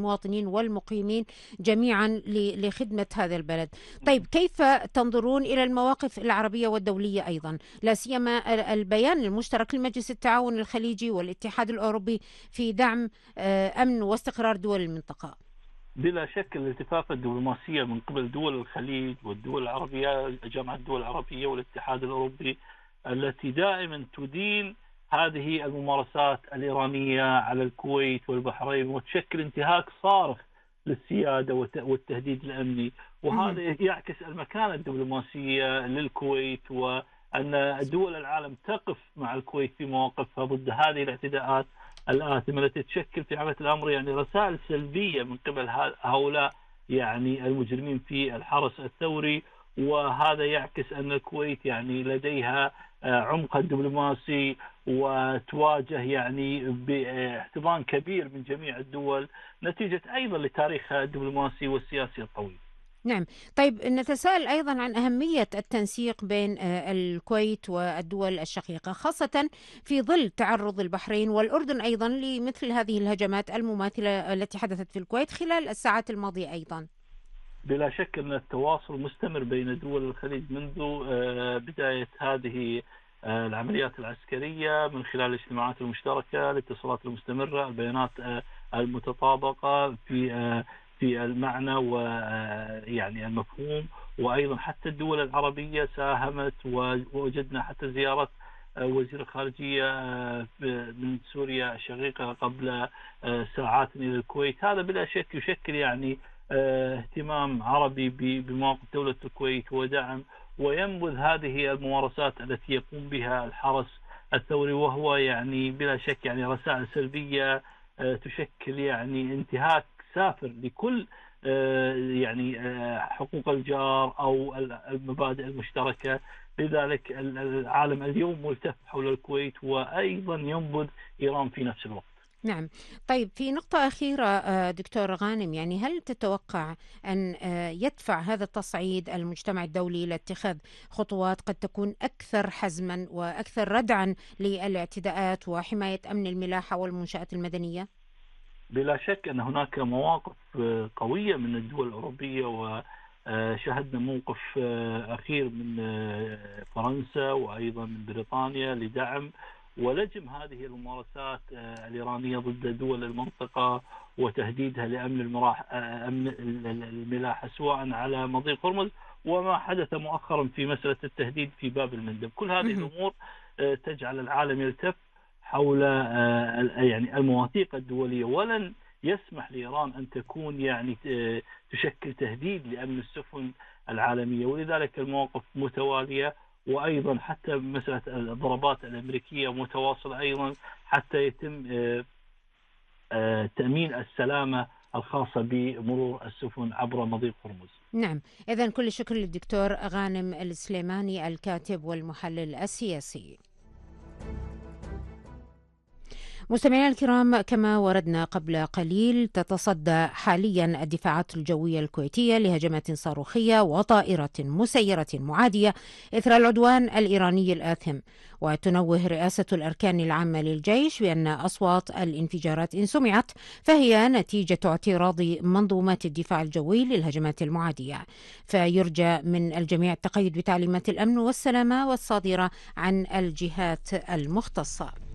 المواطنين والمقيمين جميعا لخدمة هذا البلد. طيب كيف تنظرون إلى المواقف العربية والدولية أيضا، لا سيما البيان المشترك لمجلس التعاون الخليجي والاتحاد الأوروبي في دعم أمن واستقرار دول المنطقة؟ بلا شك الالتفافة الدبلوماسية من قبل دول الخليج والدول العربية، جامعة الدول العربية والاتحاد الأوروبي، التي دائما تدين هذه الممارسات الإيرانية على الكويت والبحرين، وتشكل انتهاك صارخ للسيادة والتهديد الأمني. وهذا يعكس المكانة الدبلوماسية للكويت، وأن دول العالم تقف مع الكويت في مواقفها ضد هذه الاعتداءات الآثمة التي تشكل في حقيقة الأمر يعني رسائل سلبية من قبل هؤلاء يعني المجرمين في الحرس الثوري. وهذا يعكس أن الكويت يعني لديها عمق دبلوماسي، وتواجه يعني باحتضان كبير من جميع الدول نتيجة أيضا لتاريخها الدبلوماسي والسياسي الطويل. نعم. طيب نتساءل أيضا عن أهمية التنسيق بين الكويت والدول الشقيقة، خاصة في ظل تعرض البحرين والأردن أيضا لمثل هذه الهجمات المماثلة التي حدثت في الكويت خلال الساعات الماضية أيضا. بلا شك أن التواصل مستمر بين دول الخليج منذ بداية هذه العمليات العسكرية، من خلال الاجتماعات المشتركة، الاتصالات المستمرة، البيانات المتطابقة في المعنى ويعني المفهوم. وأيضا حتى الدول العربية ساهمت، ووجدنا حتى زيارة وزير الخارجية من سوريا الشقيقة قبل ساعات إلى الكويت. هذا بلا شك يشكل يعني اهتمام عربي بمواقف دولة الكويت ودعم، وينبذ هذه الممارسات التي يقوم بها الحرس الثوري، وهو يعني بلا شك يعني رسائل سلبية تشكل يعني انتهاك سافر لكل يعني حقوق الجار أو المبادئ المشتركة. لذلك العالم اليوم ملتف حول الكويت، وأيضا ينبذ إيران في نفس الوقت. نعم. طيب في نقطة أخيرة دكتور غانم، يعني هل تتوقع أن يدفع هذا التصعيد المجتمع الدولي لاتخاذ خطوات قد تكون أكثر حزما وأكثر ردعا للاعتداءات وحماية أمن الملاحة والمنشآت المدنية؟ بلا شك أن هناك مواقف قوية من الدول الأوروبية، وشهدنا موقف أخير من فرنسا وأيضا من بريطانيا لدعم ولجم هذه الممارسات الإيرانية ضد دول المنطقة وتهديدها لأمن أمن الملاحة، سواء على مضيق هرمز وما حدث مؤخرا في مسألة التهديد في باب المندب. كل هذه الأمور تجعل العالم يلتف حول يعني المواثيق الدولية، ولن يسمح لإيران أن تكون يعني تشكل تهديد لأمن السفن العالمية. ولذلك المواقف متوالية، وأيضا حتى مسألة الضربات الأمريكية متواصلة أيضا حتى يتم تأمين السلامة الخاصة بمرور السفن عبر مضيق هرمز. نعم. إذن كل الشكر للدكتور غانم السليماني الكاتب والمحلل السياسي. مستمعينا الكرام، كما وردنا قبل قليل، تتصدى حاليا الدفاعات الجوية الكويتية لهجمات صاروخية وطائرة مسيرة معادية إثر العدوان الإيراني الآثم. وتنوه رئاسة الأركان العامة للجيش بأن أصوات الانفجارات إن سمعت فهي نتيجة اعتراض منظومات الدفاع الجوي للهجمات المعادية، فيرجى من الجميع التقيد بتعليمات الأمن والسلامة والصادرة عن الجهات المختصة.